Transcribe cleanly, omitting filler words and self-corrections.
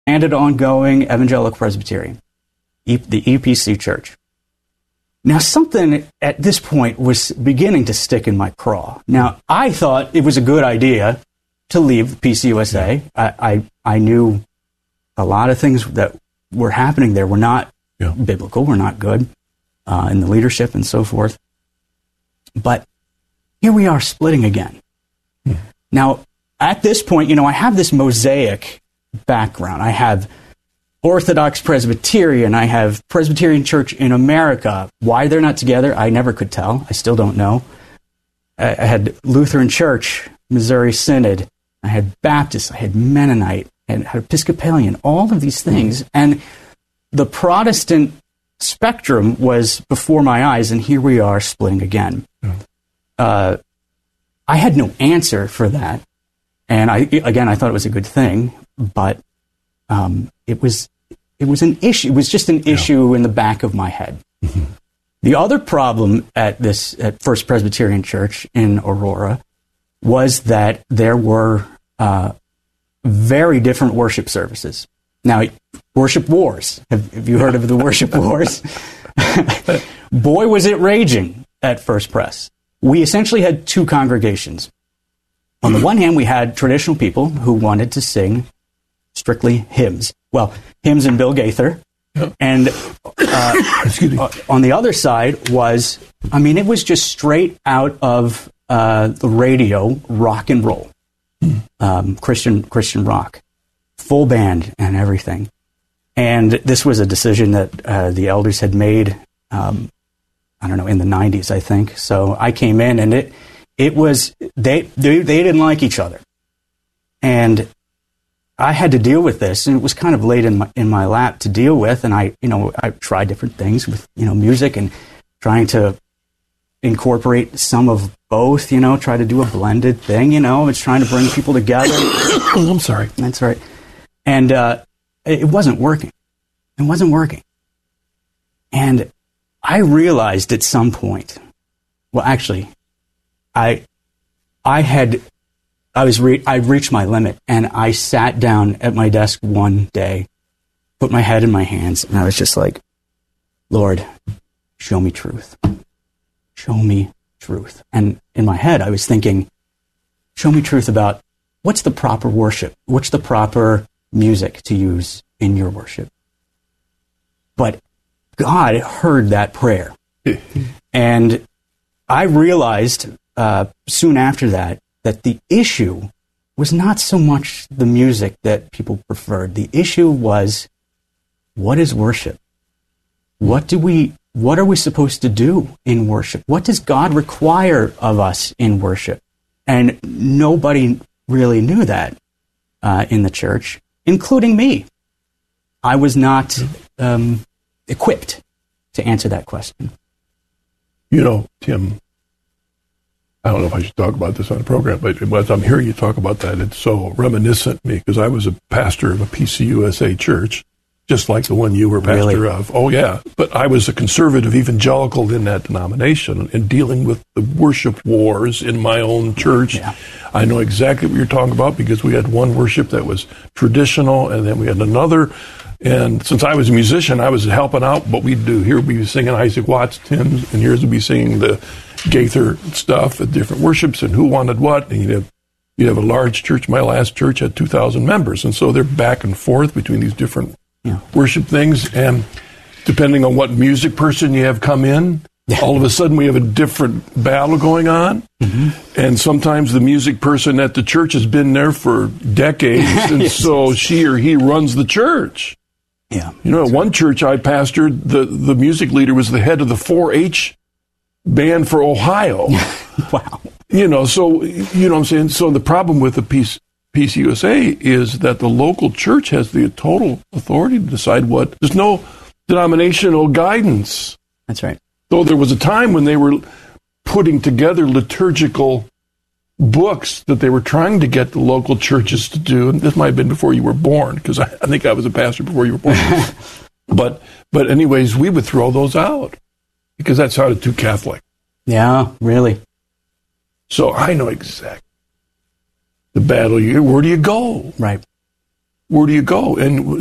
Expanded Ongoing Evangelical Presbyterian, the EPC Church. Now, something at this point was beginning to stick in my craw. Now, I thought it was a good idea to leave PCUSA. I knew a lot of things that were happening there were not biblical, were not good in the leadership and so forth. But here we are splitting again. Now, at this point, I have this mosaic background. I have Orthodox Presbyterian. I have Presbyterian Church in America. Why they're not together, I never could tell. I still don't know. I had Lutheran Church, Missouri Synod. I had Baptist. I had Mennonite. And had Episcopalian. All of these things. And the Protestant spectrum was before my eyes, and here we are splitting again. I had no answer for that. And I thought it was a good thing, but it was an issue. It was just an issue in the back of my head. Mm-hmm. The other problem at First Presbyterian Church in Aurora was that there were very different worship services. Now, worship wars. Have you heard of the worship wars? Boy, was it raging at First Pres. We essentially had two congregations. On the one hand, we had traditional people who wanted to sing strictly hymns. Well, hymns and Bill Gaither. And on the other side was, it was just straight out of the radio, rock and roll, Christian rock, full band and everything. And this was a decision that the elders had made, in the 90s, I think. So I came in, and it was, they didn't like each other. And I had to deal with this, and it was kind of laid in my lap to deal with. And I tried different things with, music and trying to incorporate some of both, try to do a blended thing, it's trying to bring people together. I'm sorry. That's right. And it wasn't working. It wasn't working. And I realized at some point, well, actually, I reached my limit, and I sat down at my desk one day, put my head in my hands, and I was just like, Lord, show me truth. Show me truth. And in my head, I was thinking, show me truth about what's the proper worship? What's the proper music to use in your worship? But God heard that prayer. And I realized soon after that the issue was not so much the music that people preferred. The issue was, what is worship? What are we supposed to do in worship? What does God require of us in worship? And nobody really knew that in the church, including me. I was not equipped to answer that question. Tim, I don't know if I should talk about this on the program, but as I'm hearing you talk about that, it's so reminiscent to me, because I was a pastor of a PCUSA church, just like the one you were pastor of. Oh, yeah. But I was a conservative evangelical in that denomination and dealing with the worship wars in my own church. Yeah. I know exactly what you're talking about, because we had one worship that was traditional, and then we had another. And since I was a musician, I was helping out what we'd do. Here we'd be singing Isaac Watts hymns, and here's we'd be singing the Gaither stuff at different worships, and who wanted what. And you'd have a large church. My last church had 2,000 members, and so they're back and forth between these different worship things. And depending on what music person you have come in, all of a sudden we have a different battle going on. Mm-hmm. And sometimes the music person at the church has been there for decades, and so she or he runs the church. Yeah. At one church I pastored, the music leader was the head of the 4-H band for Ohio. Wow. So, what I'm saying? So the problem with the PCUSA is that the local church has the total authority to decide what. There's no denominational guidance. That's right. Though there was a time when they were putting together liturgical books that they were trying to get the local churches to do, and this might have been before you were born, because I think I was a pastor before you were born. But anyways, we would throw those out because that sounded too Catholic. Yeah, really. So I know exactly the battle. Where do you go? Right. where do you go? And